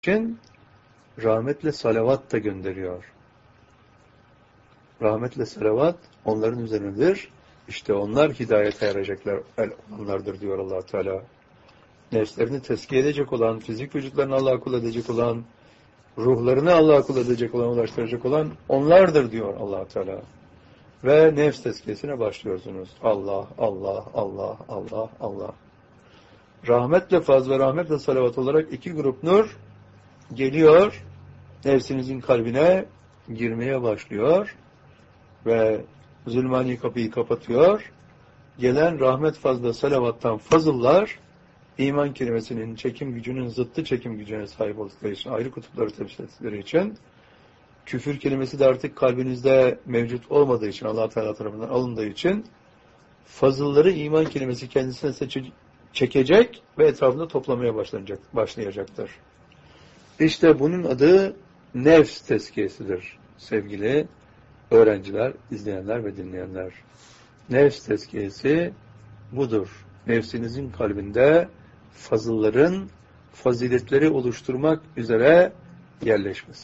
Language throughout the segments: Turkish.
için rahmetle salavat da gönderiyor. Rahmetle salavat onların üzerinedir. İşte onlar hidayete erecekler olanlardır diyor Allah Teala. Nefslerini tezkiye edecek olan, fizik vücutlarını Allah'a kul edecek olan, ruhlarını Allah'a kul edecek olan, ulaştıracak olan onlardır diyor Allah Teala. Ve nefs tezkiyesine başlıyorsunuz. Allah, Allah, Allah, Allah, Allah. Rahmetle faz ve rahmetle salavat olarak iki grup nur geliyor, nefsinizin kalbine girmeye başlıyor ve zulmani kapıyı kapatıyor. Gelen rahmet fazla salavattan fazıllar, iman kelimesinin çekim gücünün zıttı çekim gücüne sahip oldukları için, ayrı kutupları temsil ettikleri için, küfür kelimesi de artık kalbinizde mevcut olmadığı için, Allah Teala tarafından alındığı için, fazılları iman kelimesi kendisine çekecek ve etrafında toplamaya başlayacaktır. İşte bunun adı nefs tezkiyesidir sevgili öğrenciler, izleyenler ve dinleyenler. Nefs tezkiyesi budur. Nefsinizin kalbinde fazılların, faziletleri oluşturmak üzere yerleşmesi.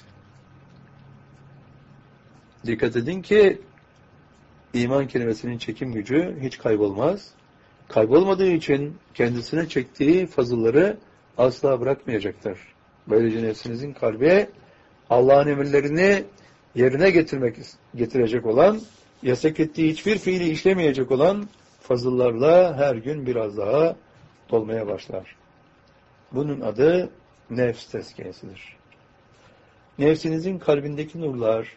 Dikkat edin ki iman kelimesinin çekim gücü hiç kaybolmaz. Kaybolmadığı için kendisine çektiği fazılları asla bırakmayacaktır. Böylece nefsinizin kalbi Allah'ın emirlerini yerine getirecek olan, yasak ettiği hiçbir fiili işlemeyecek olan fazıllarla her gün biraz daha dolmaya başlar. Bunun adı nefs tezkiyesidir. Nefsinizin kalbindeki nurlar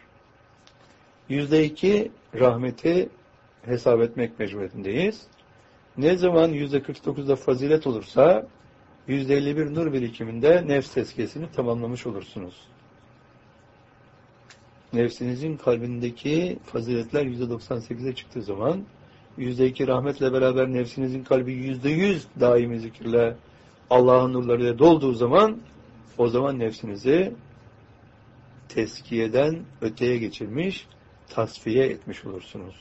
%2 rahmeti hesap etmek mecburiyetindeyiz. Ne zaman %49'da fazilet olursa %51 nur birikiminde nefs tezkiyesini tamamlamış olursunuz. Nefsinizin kalbindeki faziletler %98'e çıktığı zaman, %2 rahmetle beraber nefsinizin kalbi %100 daimi zikirle, Allah'ın nurlarıyla dolduğu zaman, o zaman nefsinizi tezkiyeden öteye geçirmiş, tasfiye etmiş olursunuz.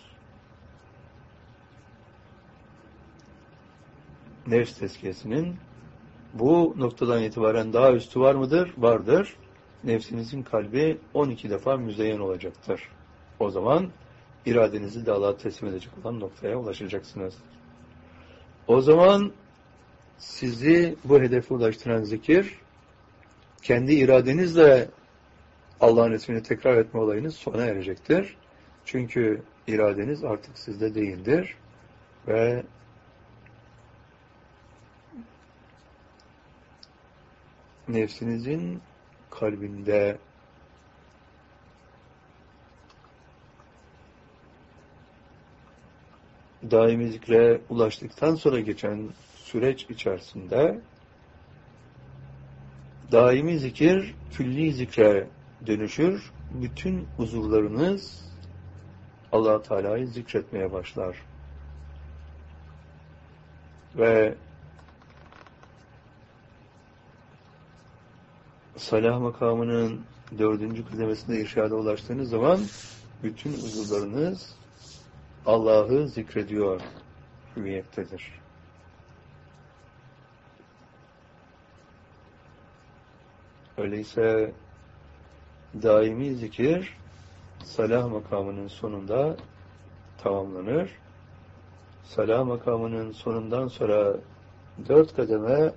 Nefs tezkiyesinin bu noktadan itibaren daha üstü var mıdır? Vardır. Nefsinizin kalbi 12 defa müzeyyen olacaktır. O zaman iradenizi de Allah'a teslim edecek olan noktaya ulaşacaksınız. O zaman sizi bu hedefe ulaştıran zikir, kendi iradenizle Allah'ın ismini tekrar etme olayınız sona erecektir. Çünkü iradeniz artık sizde değildir ve nefsinizin kalbinde daimi zikre ulaştıktan sonra geçen süreç içerisinde daimi zikir külli zikre dönüşür. Bütün uzuvlarınız Allah Teala'yı zikretmeye başlar. Ve salah makamının 4. kıdemesinde irşada ulaştığınız zaman bütün uzuvlarınız Allah'ı zikrediyor hüviyettedir. Öyleyse daimi zikir salah makamının sonunda tamamlanır. Salah makamının sonundan sonra 4 kademe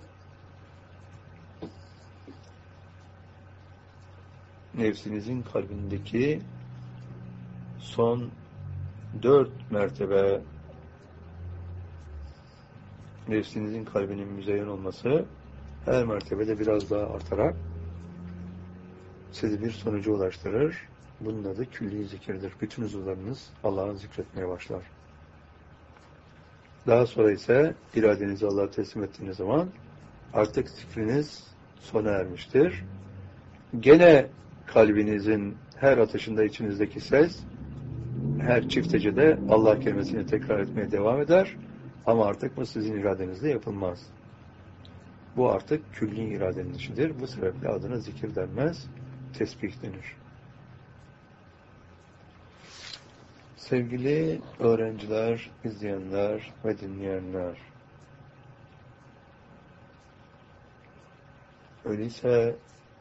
nefsinizin kalbindeki son 4 mertebe nefsinizin kalbinin müzeyyen olması her mertebede biraz daha artarak sizi bir sonuca ulaştırır. Bunun adı külli zikirdir. Bütün uzuvlarınız Allah'ı zikretmeye başlar. Daha sonra ise iradenizi Allah'a teslim ettiğiniz zaman artık zikriniz sona ermiştir. Gene kalbinizin her atışında içinizdeki ses her çift hecede Allah kelimesini tekrar etmeye devam eder. Ama artık bu sizin iradenizle yapılmaz. Bu artık külli iradenin işidir. Bu sebeple adına zikir denmez, tesbih denir. Sevgili öğrenciler, izleyenler ve dinleyenler, öyleyse